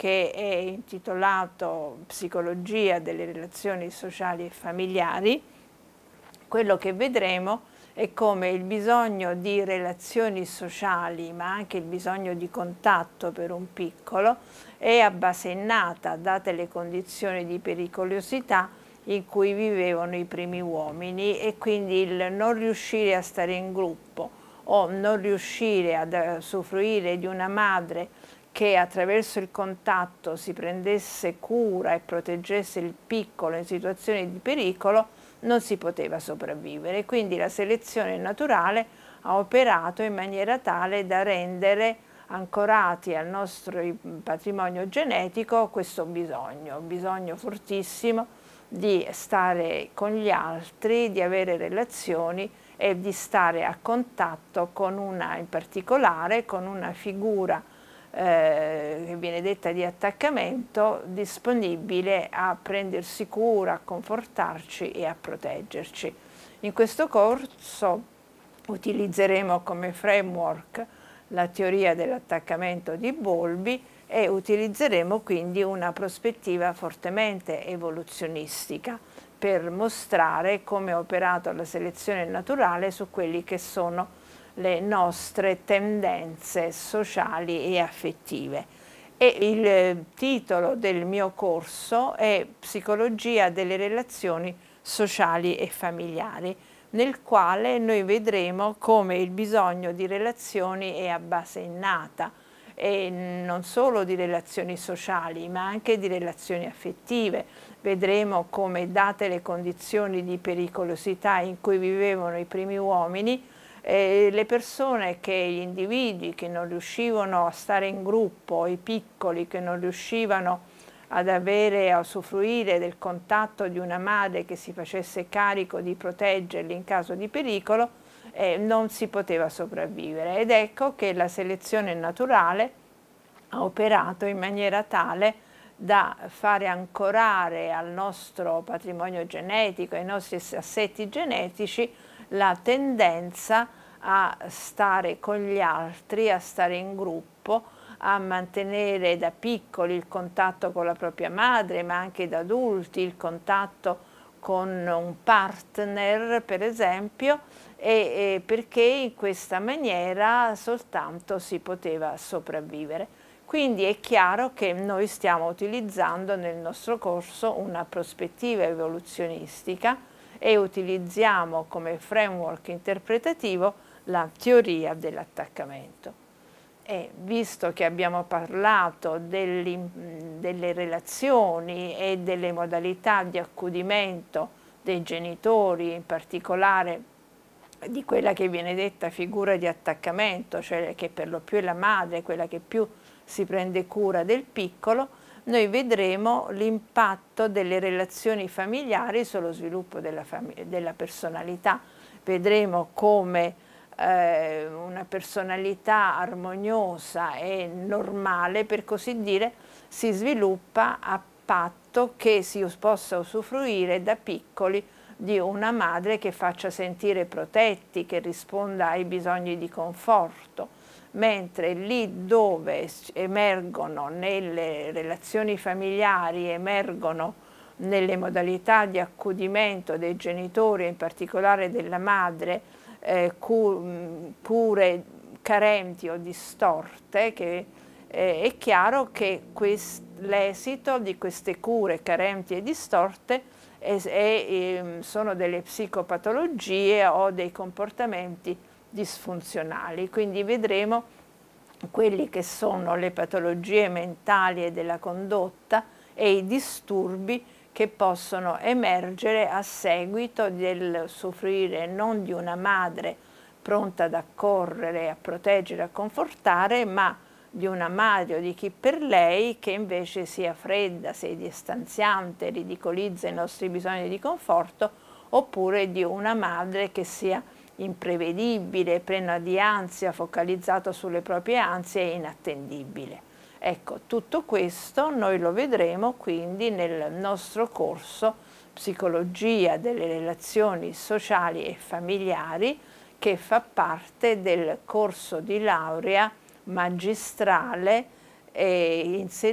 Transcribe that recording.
che è intitolato Psicologia delle relazioni sociali e familiari, quello che vedremo è come il bisogno di relazioni sociali, ma anche il bisogno di contatto per un piccolo, è a base innata, date le condizioni di pericolosità in cui vivevano i primi uomini, e quindi il non riuscire a stare in gruppo o non riuscire ad usufruire di una madre che attraverso il contatto si prendesse cura e proteggesse il piccolo in situazioni di pericolo, non si poteva sopravvivere. Quindi la selezione naturale ha operato in maniera tale da rendere ancorati al nostro patrimonio genetico questo bisogno fortissimo di stare con gli altri, di avere relazioni e di stare a contatto con in particolare con una figura che viene detta di attaccamento, disponibile a prendersi cura, a confortarci e a proteggerci. In questo corso utilizzeremo come framework la teoria dell'attaccamento di Bowlby e utilizzeremo quindi una prospettiva fortemente evoluzionistica per mostrare come ha operato la selezione naturale su quelli che sono le nostre tendenze sociali e affettive. E il titolo del mio corso è Psicologia delle relazioni sociali e familiari, nel quale noi vedremo come il bisogno di relazioni è a base innata, e non solo di relazioni sociali, ma anche di relazioni affettive. Vedremo come, date le condizioni di pericolosità in cui vivevano i primi uomini, le persone, gli individui che non riuscivano a stare in gruppo, i piccoli che non riuscivano a usufruire del contatto di una madre che si facesse carico di proteggerli in caso di pericolo, non si poteva sopravvivere. Ed ecco che la selezione naturale ha operato in maniera tale da fare ancorare al nostro patrimonio genetico, ai nostri assetti genetici, la tendenza a stare con gli altri, a stare in gruppo, a mantenere da piccoli il contatto con la propria madre, ma anche da adulti il contatto con un partner, per esempio, perché in questa maniera soltanto si poteva sopravvivere. Quindi è chiaro che noi stiamo utilizzando nel nostro corso una prospettiva evoluzionistica e utilizziamo come framework interpretativo la teoria dell'attaccamento. E visto che abbiamo parlato delle relazioni e delle modalità di accudimento dei genitori, in particolare di quella che viene detta figura di attaccamento, cioè che per lo più è la madre, quella che più si prende cura del piccolo, noi vedremo l'impatto delle relazioni familiari sullo sviluppo della personalità. Vedremo come una personalità armoniosa e normale, per così dire, si sviluppa a patto che si possa usufruire da piccoli di una madre che faccia sentire protetti, che risponda ai bisogni di conforto, mentre lì dove emergono nelle relazioni familiari, emergono nelle modalità di accudimento dei genitori, in particolare della madre, cure carenti o distorte, è chiaro che l'esito di queste cure carenti e distorte sono delle psicopatologie o dei comportamenti disfunzionali. Quindi vedremo quelli che sono le patologie mentali e della condotta e i disturbi che possono emergere a seguito del soffrire non di una madre pronta ad accorrere, a proteggere, a confortare, ma di una madre o di chi per lei che invece sia fredda, sia distanziante, ridicolizza i nostri bisogni di conforto, oppure di una madre che sia imprevedibile, piena di ansia, focalizzato sulle proprie ansie e inattendibile. Ecco, tutto questo noi lo vedremo quindi nel nostro corso Psicologia delle relazioni sociali e familiari, che fa parte del corso di laurea magistrale